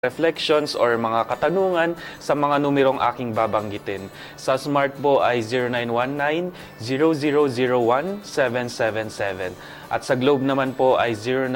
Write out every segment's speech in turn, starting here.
reflections or mga katanungan sa mga numerong aking babanggitin. Sa Smart po ay 0919-0001-777 at sa Globe naman po ay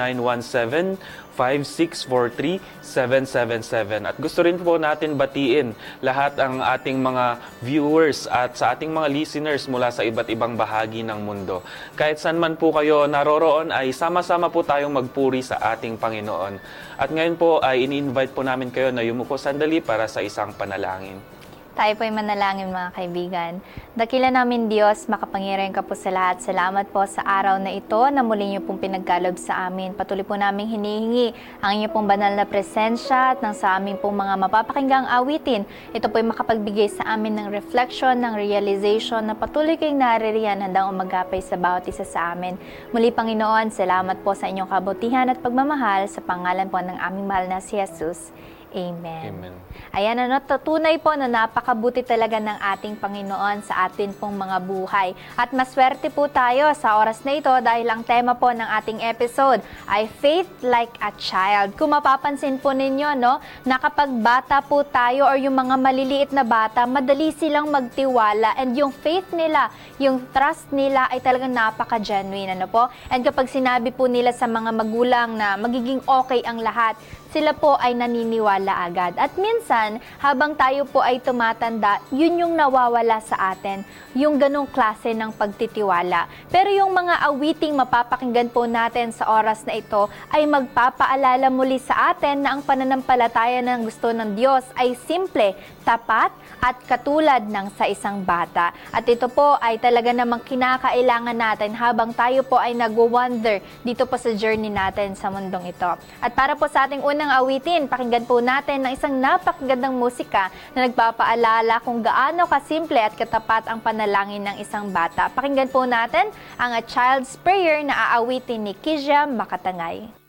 0917-5643-777. At gusto rin po natin batiin lahat ang ating mga viewers at sa ating mga listeners mula sa iba't ibang bahagi ng mundo. Kahit saan man po kayo naroroon ay sama-sama po tayong magpuri sa ating Panginoon. At ngayon po ay ini-invite po namin kayo na yumuko sandali para sa isang panalangin. Tayo po'y manalangin mga kaibigan. Dakila namin Diyos, makapangyarihan ka po sa lahat. Salamat po sa araw na ito na muli niyo pong pinagkaloob sa amin. Patuloy po namin hinihingi ang inyo pong banal na presensya at ng sa aming pong mga mapapakinggang awitin. Ito po'y makapagbigay sa amin ng reflection, ng realization na patuloy kayong naririyan handang umagapay sa bawat isa sa amin. Muli Panginoon, salamat po sa inyong kabutihan at pagmamahal sa pangalan po ng aming mahal na si Jesus. Amen. Amen. Ayan, tunay po na napakabuti talaga ng ating Panginoon sa atin pong mga buhay. At maswerte po tayo sa oras na ito dahil ang tema po ng ating episode ay Faith Like a Child. Kung mapapansin po ninyo, no, na kapag bata po tayo or yung mga maliliit na bata, madali silang magtiwala and yung faith nila, yung trust nila ay talagang napaka-genuine. Ano po? And kapag sinabi po nila sa mga magulang na magiging okay ang lahat, sila po ay naniniwala agad. At minsan, habang tayo po ay tumatanda, yun yung nawawala sa atin, yung ganong klase ng pagtitiwala. Pero yung mga awiting mapapakinggan po natin sa oras na ito ay magpapaalala muli sa atin na ang pananampalataya ng gusto ng Diyos ay simple, tapat, at katulad ng sa isang bata. At ito po ay talaga namang kinakailangan natin habang tayo po ay nag-wonder dito po sa journey natin sa mundong ito. At para po sa ating unang awitin, pakinggan po natin ng isang napakagandang musika na nagpapaalala kung gaano kasimple at katapat ang panalangin ng isang bata. Pakinggan po natin ang A Child's Prayer na aawitin ni Kizia Makatangay.